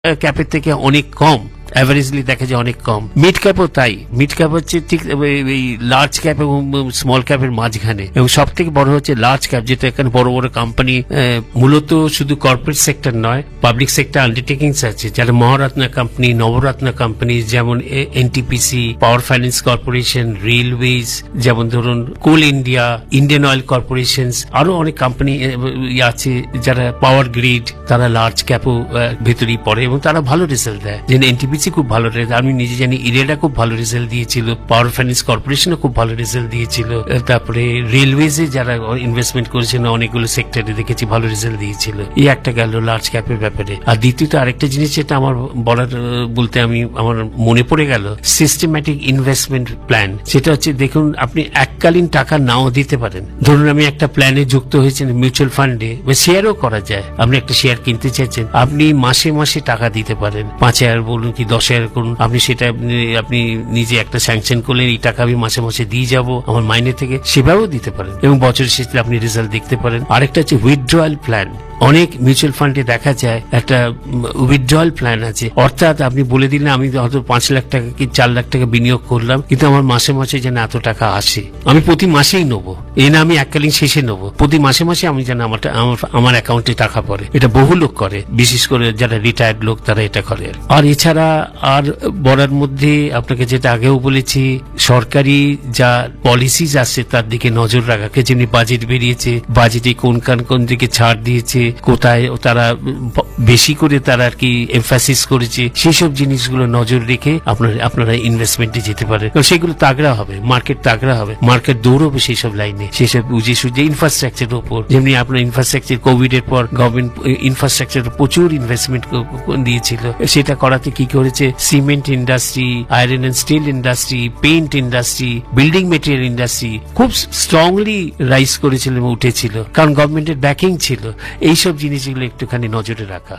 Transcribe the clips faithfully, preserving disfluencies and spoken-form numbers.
ক্যাপের থেকে অনেক কম, অ্যাভারেজলি দেখা যায় অনেক কম। মিড ক্যাপও তাই, মিড ক্যাপ হচ্ছে ঠিক এই লার্জ ক্যাপ এবং স্মল ক্যাপের মাঝখানে, এবং সব থেকে বড় হচ্ছে লার্জ ক্যাপ, যেটা এখানে বড় বড় কোম্পানি, মূলত শুধু কর্পোরেট সেক্টর নয়, পাবলিক সেক্টর আন্ডারটেকিংস আছে, যারা মহারত্না কোম্পানি, নবরত্না কোম্পানি, যেমন NTPC, power finance corporation, railways, যেমন ধরুন কোল ইন্ডিয়া, ইন্ডিয়ান অয়েল কর্পোরেশন, আরো অনেক কোম্পানি আছে যারা পাওয়ার গ্রিড, তারা লার্জ ক্যাপও ভেতরেই পড়ে এবং তারা ভালো রেজাল্ট দেয়। যেন এনটিপিসি খুব ভালো রেজাল্ট, আমি নিজে জানি ইরেডা খুব ভালো রেজাল্ট দিয়েছিল, পাওয়ার ফাইন্যান্স কর্পোরেশনও খুব ভালো রেজাল্ট দিয়েছিল, তারপরে রেলওয়েজে যারা ইনভেস্টমেন্ট করেছেন অনেকগুলো সেক্টরে দেখেছি ভালো রেজাল্ট দিয়েছিল। এই একটা গেল লার্জ ক্যাপের ব্যাপারে। আর দ্বিতীয়ত আরেকটা জিনিস যেটা আমার বলার বলতে আমি আমার মনে পড়ে গেল, সিস্টেম্যাটিক ইনভেস্টমেন্ট প্ল্যান। সেটা হচ্ছে দেখুন, আপনি এককালীন টাকা নাও দিতে পারেন। ধরুন আমি একটা প্ল্যানে যুক্ত হয়েছেন মিউচুয়াল ফান্ডে, বা শেয়ারও করা যায়, আপনি একটা শেয়ার কিনতে চাইছেন, আপনি মাসে মাসে টাকা দিতে পারেন, পাঁচ হাজার বলুন কি দশ হাজার করুন, আপনি সেটা আপনি নিজে একটা স্যাংশন করলেন, এই টাকা আমি মাসে মাসে দিয়ে যাব আমার মাইনে থেকে, সেভাবেও দিতে পারেন এবং বছরের শেষে আপনি রেজাল্ট দেখতে পারেন। আরেকটা হচ্ছে উইথড্রয়াল প্ল্যান। অনেক মিউচুয়াল ফান্ডে দেখা যায় একটা উইথড্রয়াল প্ল্যান আছে, অর্থাৎ আপনি বলে দিলেন আমি হয়তো পাঁচ লাখ টাকা কি চার লাখ টাকা বিনিয়োগ করলাম, কিন্তু আমার মাসে মাসে যেন এত টাকা আসে, আমি প্রতি মাসেই নেবো, এ না আমি এককালীন শেষে নেবো, প্রতি মাসে মাসে আমি যেন আমার আমার অ্যাকাউন্টে টাকা পড়ে। এটা বহু লোক করে, বিশেষ করে যারা রিটায়ার্ড লোক তারা এটা করে। আর এছাড়া আর বলার মধ্যে আপনাকে যেটা আগেও বলেছি, সরকারি যা পলিসিজ আছে তার দিকে নজর রাখা, যেমনি বাজেট বেরিয়েছে, বাজেটে কোন কান কোন দিকে ছাড় দিয়েছে, কোথায় তারা বেশি করে তারা আর কি এমফাসিস করেছে, সেসব জিনিসগুলো নজর রেখে আপনারা আপনারা ইনভেস্টমেন্টে যেতে পারে। সেগুলো তাগড়া হবে, মার্কেট তাগড়া হবে, মার্কেট দৌড়বে সেই সব লাইনে, সেসব বুঝে সুঝে ইনফ্রাস্ট্রাকচারের উপর। যেমনি আপনার ইনফ্রাস্ট্রাকচার কোভিড এর পর গভর্নমেন্ট ইনফ্রাস্ট্রাকচার প্রচুর ইনভেস্টমেন্ট দিয়েছিল, সেটা করাতে কি করেছে, cement industry, iron and still industry, paint industry, building material industry খুব স্ট্রংলি রাইজ করেছিল এবং উঠেছিল, কারণ গভর্নমেন্টের ব্যাকিং ছিল। এইসব জিনিসগুলো একটুখানি নজরে রাখা।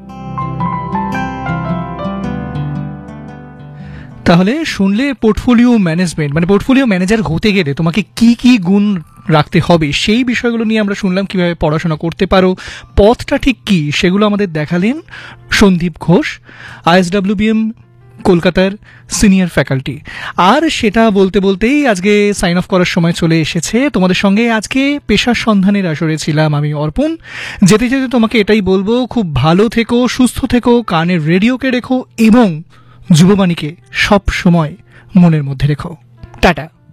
তাহলে শুনলে পোর্টফোলিও ম্যানেজমেন্ট, মানে পোর্টফোলিও ম্যানেজার হতে গেলে তোমাকে কি কি গুণ রাখতে হবে সেই বিষয়গুলো নিয়ে আমরা শুনলাম, কিভাবে পড়াশোনা করতে পারো, পথটা ঠিক কি সেগুলো আমাদের দেখালেন সন্দীপ ঘোষ, আইএসডব্লিউবিএম কলকাতার সিনিয়র ফ্যাকাল্টি। আর সেটা বলতে বলতেই আজকে সাইন অফ করার সময় চলে এসেছে। তোমাদের সঙ্গে আজকে পেশার সন্ধানের আসরে ছিলাম আমি অর্পণ। যেতে যেতে তোমাকে এটাই বলবো, খুব ভালো থেকো, সুস্থ থেকো, কানের রেডিওকে রেখো এবং যুববাণীকে সব সময় মনের মধ্যে রেখো। টাটা।